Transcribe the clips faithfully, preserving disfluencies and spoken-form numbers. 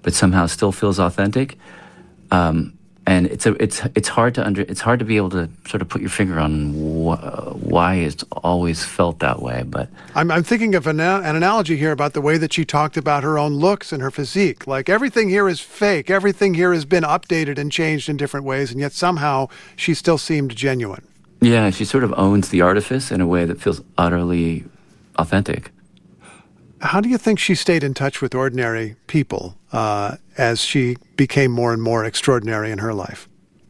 but somehow still feels authentic. Um, and it's a, it's it's hard to under it's hard to be able to sort of put your finger on wh- why it's always felt that way. But I'm I'm thinking of an, an analogy here about the way that she talked about her own looks and her physique. Like, everything here is fake. Everything here has been updated and changed in different ways, and yet somehow she still seemed genuine. Yeah, she sort of owns the artifice in a way that feels utterly authentic. How do you think she stayed in touch with ordinary people uh, as she became more and more extraordinary in her life?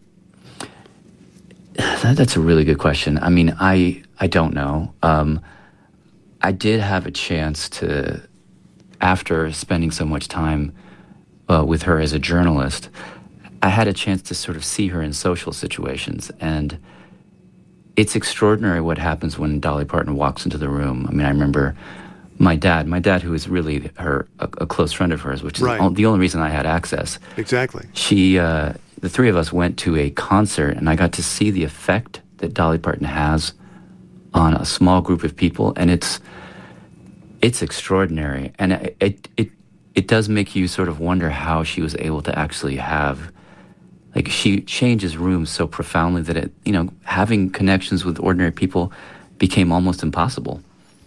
That, that's a really good question. I mean, I I don't know. Um, I did have a chance to, after spending so much time uh, with her as a journalist, I had a chance to sort of see her in social situations. And it's extraordinary what happens when Dolly Parton walks into the room. I mean, I remember my dad, my dad who is really her a, a close friend of hers, which is right. the only reason I had access. Exactly. She, uh, the three of us went to a concert, and I got to see the effect that Dolly Parton has on a small group of people, and it's it's extraordinary. And it it it, it does make you sort of wonder how she was able to actually have, like, she changes rooms so profoundly that it, you know, having connections with ordinary people became almost impossible.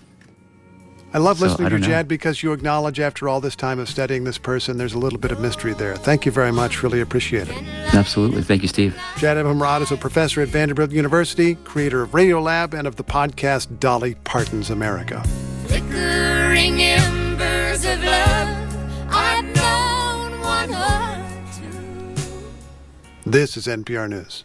I love So, listening I to you, don't know. Jad, because you acknowledge after all this time of studying this person, there's a little bit of mystery there. Thank you very much. Really appreciate it. Absolutely. Thank you, Steve. Jad Abumrad is a professor at Vanderbilt University, creator of Radiolab and of the podcast Dolly Parton's America. Flickering embers of love, I've known one or two. This is N P R News.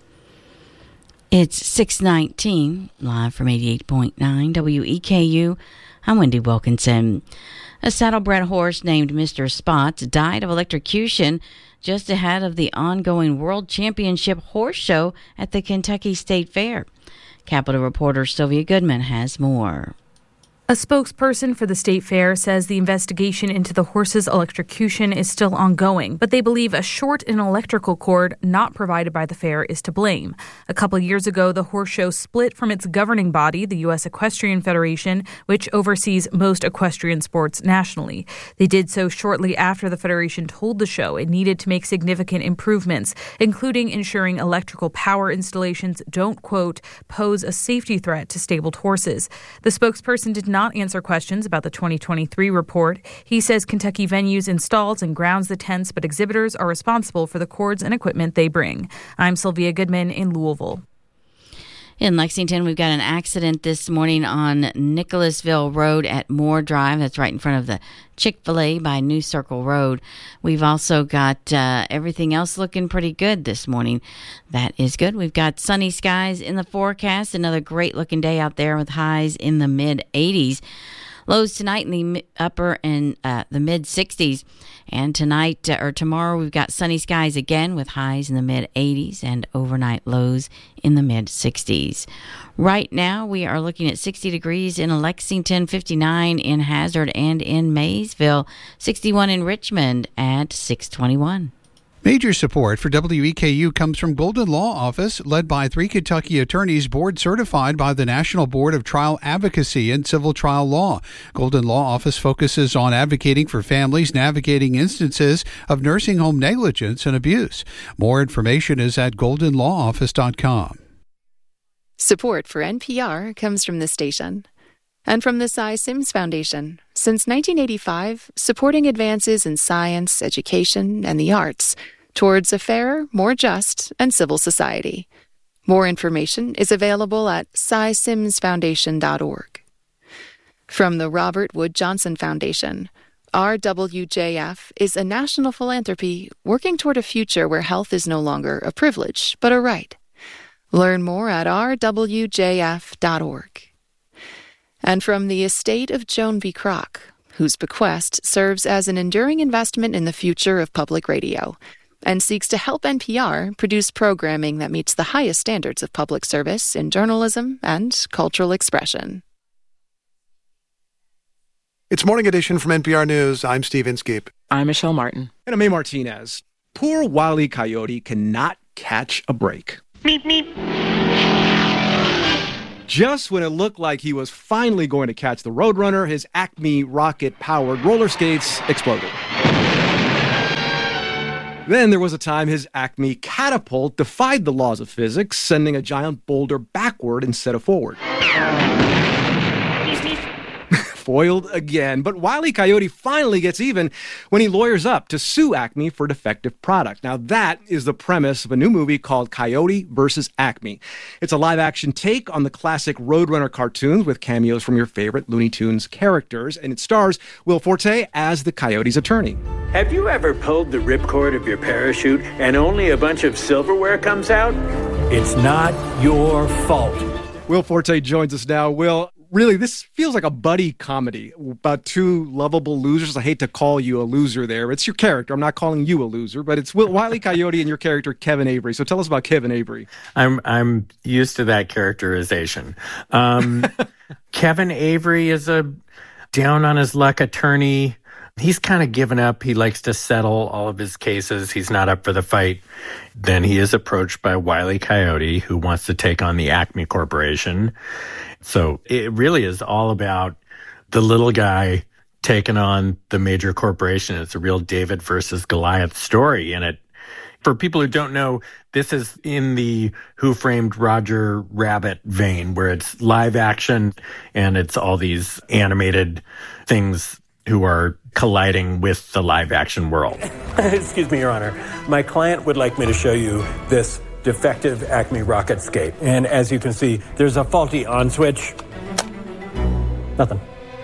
It's six nineteen, live from eighty-eight point nine W E K U. I'm Wendy Wilkinson. A saddlebred horse named Mister Spots died of electrocution just ahead of the ongoing World Championship Horse Show at the Kentucky State Fair. Capitol reporter Sylvia Goodman has more. A spokesperson for the state fair says the investigation into the horse's electrocution is still ongoing, but they believe a short in an electrical cord not provided by the fair is to blame. A couple years ago, the horse show split from its governing body, the U S Equestrian Federation, which oversees most equestrian sports nationally. They did so shortly after the federation told the show it needed to make significant improvements, including ensuring electrical power installations don't, quote, pose a safety threat to stabled horses. The spokesperson did not not answer questions about the twenty twenty-three report. He says Kentucky venues installs and grounds the tents, but exhibitors are responsible for the cords and equipment they bring. I'm Sylvia Goodman in Louisville. In Lexington, we've got an accident this morning on Nicholasville Road at Moore Drive. That's right in front of the Chick-fil-A by New Circle Road. We've also got uh, everything else looking pretty good this morning. That is good. We've got sunny skies in the forecast. Another great-looking day out there with highs in the mid-eighties. Lows tonight in the upper and uh, the mid-sixties. And tonight uh, or tomorrow, we've got sunny skies again with highs in the mid-eighties and overnight lows in the mid-sixties. Right now, we are looking at sixty degrees in Lexington, fifty-nine in Hazard and in Maysville, sixty-one in Richmond at six twenty-one. Major support for W E K U comes from Golden Law Office, led by three Kentucky attorneys board certified by the National Board of Trial Advocacy and Civil Trial Law. Golden Law Office focuses on advocating for families navigating instances of nursing home negligence and abuse. More information is at golden law office dot com. Support for N P R comes from this station and from the Cy Sims Foundation. Since nineteen eighty-five, supporting advances in science, education, and the arts towards a fairer, more just, and civil society. More information is available at cy sims foundation dot org. From the Robert Wood Johnson Foundation, R W J F is a national philanthropy working toward a future where health is no longer a privilege, but a right. Learn more at r w j f dot org. And from the estate of Joan B. Kroc, whose bequest serves as an enduring investment in the future of public radio and seeks to help N P R produce programming that meets the highest standards of public service in journalism and cultural expression. It's Morning Edition from N P R News. I'm Steve Inskeep. I'm Michelle Martin. And I'm A. Martinez. Poor Wile E. Coyote cannot catch a break. Meep, meep. Just when it looked like he was finally going to catch the Roadrunner, his Acme rocket-powered roller skates exploded. Then there was a time his Acme catapult defied the laws of physics, sending a giant boulder backward instead of forward. Foiled again. But Wile E. Coyote finally gets even when he lawyers up to sue Acme for defective product. Now that is the premise of a new movie called Coyote versus Acme. It's a live-action take on the classic Roadrunner cartoons with cameos from your favorite Looney Tunes characters, and it stars Will Forte as the Coyote's attorney. Have you ever pulled the ripcord of your parachute and only a bunch of silverware comes out? It's not your fault. Will Forte joins us now. Will, really, this feels like a buddy comedy about two lovable losers. I hate to call you a loser there. It's your character. I'm not calling you a loser, but it's Will, Wile E. Coyote and your character, Kevin Avery. So tell us about Kevin Avery. I'm I'm used to that characterization. Um, Kevin Avery is a down-on-his-luck attorney. He's kind of given up. He likes to settle all of his cases. He's not up for the fight. Then he is approached by Wile E. Coyote, who wants to take on the Acme Corporation. So it really is all about the little guy taking on the major corporation. It's a real David versus Goliath story. And it, for people who don't know, this is in the Who Framed Roger Rabbit vein, where it's live action and it's all these animated things who are colliding with the live action world. Excuse me, Your Honor. My client would like me to show you this defective Acme RocketScape. And as you can see, there's a faulty on switch. Nothing.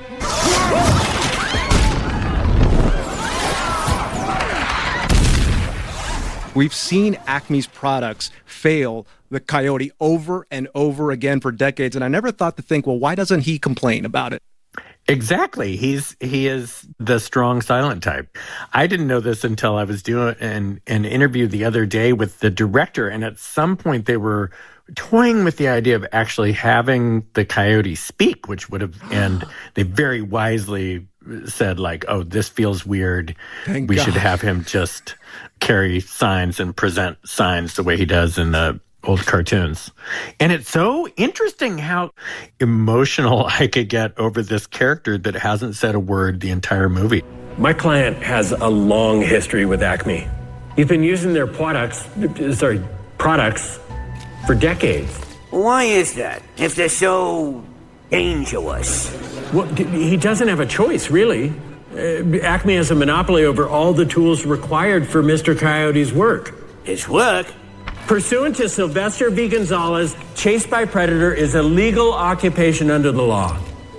We've seen Acme's products fail the Coyote over and over again for decades, and I never thought to think, well, why doesn't he complain about it? Exactly. He's he is the strong silent type. I didn't know this until I was doing an, an interview the other day with the director, and at some point they were toying with the idea of actually having the Coyote speak, which would have, and they very wisely said, like, oh, this feels weird. Thank we God. should have him just carry signs and present signs the way he does in the old cartoons. And it's so interesting how emotional I could get over this character that hasn't said a word the entire movie. My client has a long history with Acme. He's been using their products, sorry, products for decades. Why is that, if they're so dangerous? Well, he doesn't have a choice, really. Uh, Acme has a monopoly over all the tools required for Mister Coyote's work. His work? Pursuant to Sylvester V. Gonzalez, chase by predator is a legal occupation under the law.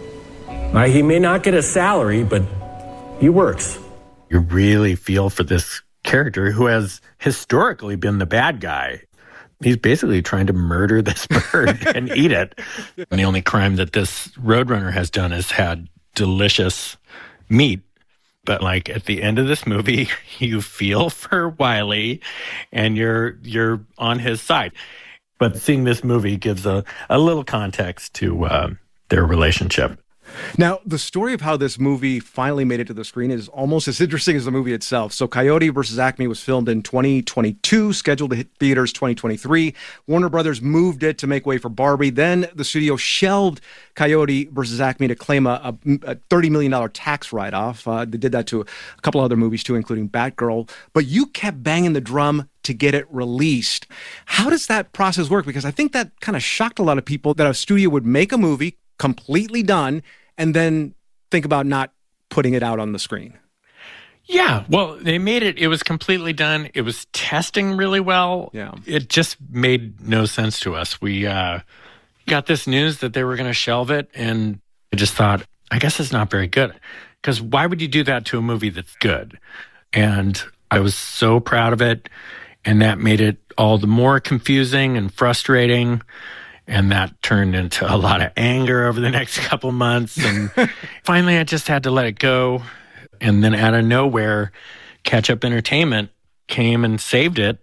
Now, he may not get a salary, but he works. You really feel for this character who has historically been the bad guy. He's basically trying to murder this bird and eat it. And the only crime that this Roadrunner has done is had delicious meat. But like at the end of this movie, you feel for Wile and you're you're on his side. But seeing this movie gives a, a little context to uh, their relationship. Now, the story of how this movie finally made it to the screen is almost as interesting as the movie itself. So Coyote versus Acme was filmed in twenty twenty-two, scheduled to hit theaters twenty twenty-three. Warner Brothers moved it to make way for Barbie. Then the studio shelved Coyote versus Acme to claim a, a, a thirty million dollars tax write-off. Uh, they did that to a couple other movies too, including Batgirl. But you kept banging the drum to get it released. How does that process work? Because I think that kind of shocked a lot of people that a studio would make a movie completely done and then think about not putting it out on the screen. Yeah, well, they made it. It was completely done. It was testing really well. Yeah. It just made no sense to us. We uh, got this news that they were going to shelve it, and I just thought, I guess it's not very good. Because why would you do that to a movie that's good? And I was so proud of it, and that made it all the more confusing and frustrating. And that turned into a lot of anger over the next couple months. And finally, I just had to let it go. And then out of nowhere, Catch Up Entertainment came and saved it.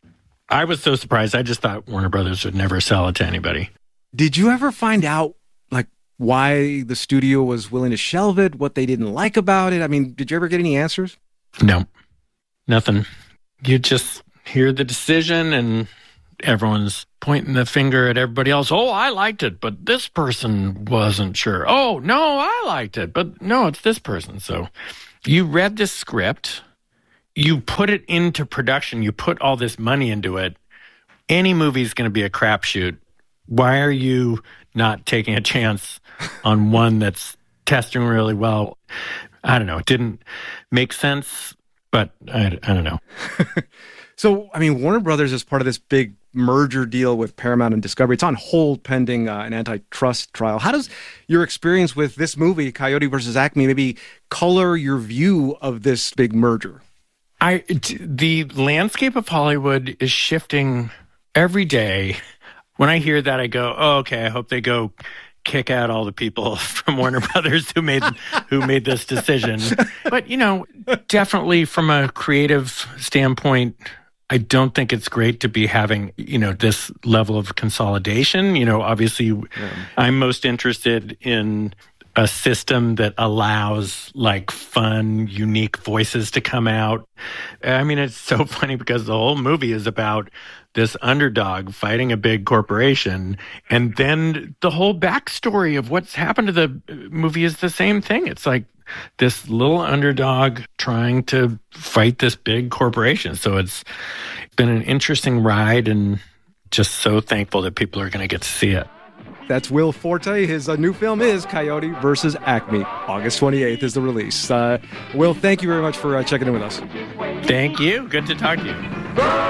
I was so surprised. I just thought Warner Brothers would never sell it to anybody. Did you ever find out, like, why the studio was willing to shelve it, what they didn't like about it? I mean, did you ever get any answers? No, nothing. You just hear the decision and everyone's pointing the finger at everybody else. Oh, I liked it, but this person wasn't sure. Oh, no, I liked it, but no, it's this person. So you read the script, you put it into production, you put all this money into it, any movie is going to be a crapshoot. Why are you not taking a chance on one that's testing really well? I don't know. It didn't make sense, but I, I don't know. So, I mean, Warner Brothers is part of this big merger deal with Paramount and Discovery. It's on hold pending uh, an antitrust trial. How does your experience with this movie, Coyote versus Acme, maybe color your view of this big merger? I, the landscape of Hollywood is shifting every day. When I hear that, I go, oh, okay, I hope they go kick out all the people from Warner Brothers who made who made this decision. But, you know, definitely from a creative standpoint, I don't think it's great to be having, you know, this level of consolidation. You know, obviously, yeah. I'm most interested in a system that allows like fun, unique voices to come out. I mean, it's so funny because the whole movie is about this underdog fighting a big corporation. And then the whole backstory of what's happened to the movie is the same thing. It's like this little underdog trying to fight this big corporation. So it's been an interesting ride and just so thankful that people are going to get to see it. That's Will Forte. His uh, new film is Coyote versus Acme. August twenty-eighth is the release. Uh, Will, thank you very much for uh, checking in with us. Thank you. Good to talk to you.